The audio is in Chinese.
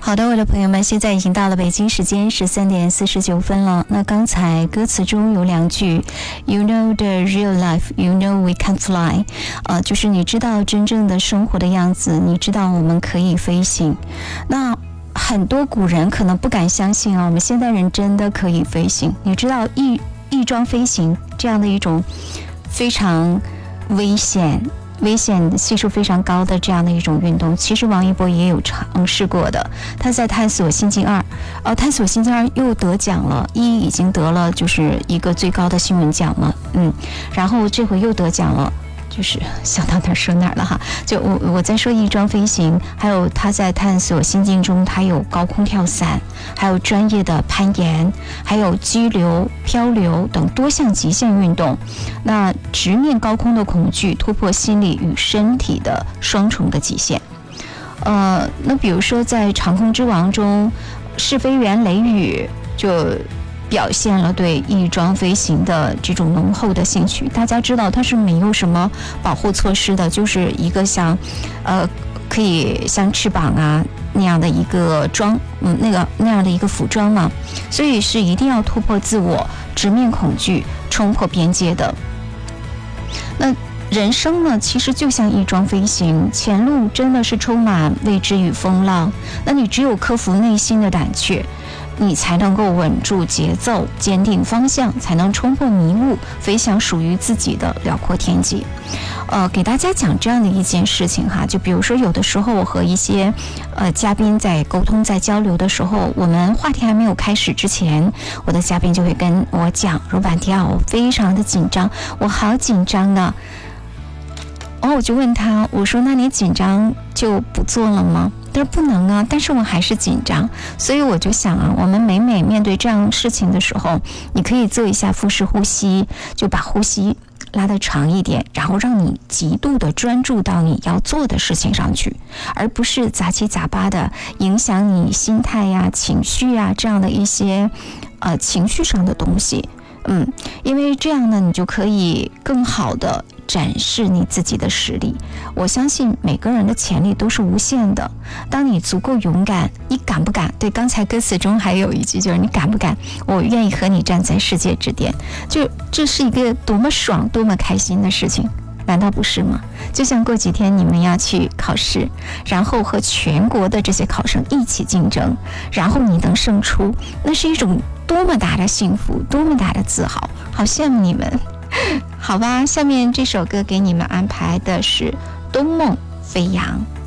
好的，我的朋友们，现在已经到了北京时间13:49了。那刚才歌词中有两句 You know the real life, you know we can't fly， 就是你知道真正的生活的样子，你知道我们可以飞行。那很多古人可能不敢相信啊，我们现代人真的可以飞行。你知道翼装飞行这样的一种非常危险系数非常高的这样的一种运动，其实王一博也有尝试过的。他在探索星际2，探索星际2又得奖了，已经得了就是一个最高的新闻奖了，然后这回又得奖了。就是想到哪儿说哪儿了哈，就我在说翼装飞行，还有他在探索心境中，他有高空跳伞，还有专业的攀岩，还有激流、漂流等多项极限运动。那直面高空的恐惧，突破心理与身体的双重的极限。那比如说在长空之王中，试飞员雷雨就表现了对翼装飞行的这种浓厚的兴趣。大家知道它是没有什么保护措施的，就是一个像可以像翅膀啊那样的一个装，那样的一个服装嘛，所以是一定要突破自我，直面恐惧，冲破边界的。那人生呢，其实就像翼装飞行，前路真的是充满未知与风浪。那你只有克服内心的胆怯，你才能够稳住节奏，坚定方向，才能冲破迷雾，飞向属于自己的辽阔天际。给大家讲这样的一件事情哈，就比如说有的时候我和一些嘉宾在沟通在交流的时候，我们话题还没有开始之前，我的嘉宾就会跟我讲说半天我非常的紧张，我好紧张啊。我就问他，我说那你紧张就不做了吗？他说不能啊，但是我还是紧张。所以我就想啊，我们每面对这样事情的时候，你可以做一下腹式呼吸，就把呼吸拉得长一点，然后让你极度的专注到你要做的事情上去，而不是杂七杂八的影响你心态呀、情绪呀这样的一些情绪上的东西。因为这样呢，你就可以更好的展示你自己的实力。我相信每个人的潜力都是无限的，当你足够勇敢，你敢不敢？对，刚才歌词中还有一句就是你敢不敢，我愿意和你站在世界之巅。就这是一个多么爽多么开心的事情，难道不是吗？就像过几天你们要去考试，然后和全国的这些考生一起竞争，然后你能胜出，那是一种多么大的幸福，多么大的自豪，好羡慕你们。好吧，下面这首歌给你们安排的是《冬梦飞扬》。